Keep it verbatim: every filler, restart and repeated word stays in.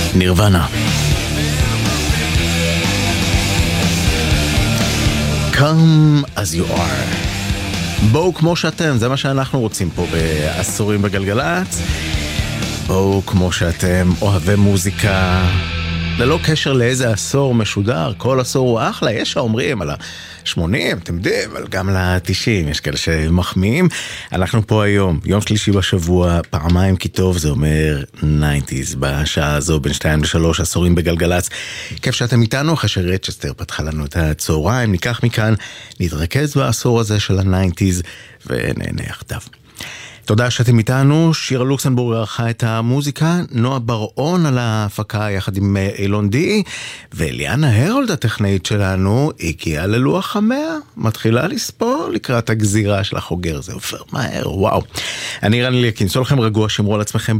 נירוונה. Come as you are. בואו כמו שאתם, זה מה שאנחנו רוצים פה בעשורים בגלגלץ. בואו כמו שאתם, אוהבי מוזיקה, ללא קשר לאיזה עשור משודר, כל עשור הוא אחלה, יש שאומרים על ה-שמונים, אתם יודעים, אבל גם ל-תשעים, יש כאלה שמחמיאים. אנחנו פה היום, יום שלישי בשבוע, פעמיים כי טוב, זה אומר ניינטיז, בשעה הזו, בין שתיים לשלוש עשורים בגלגלץ. כיף שאתם איתנו, אחרי שרצ'סטר פתחה לנו את הצהריים, ניקח מכאן, נתרכז בעשור הזה של הניינטיז, ונהנה יחדיו. תודה שאתם איתנו, שירה לוקסנבורג ערכה את המוזיקה, נועה בר-און על ההפקה יחד עם אילון די, ואליאנה הרולד הטכנאית שלנו הגיעה ללוח המאה, מתחילה לספור לקראת הגזירה של החוגר, זה עובר מהר, וואו. אני רני ליקין, סולכם רגוע, שמרו על עצמכם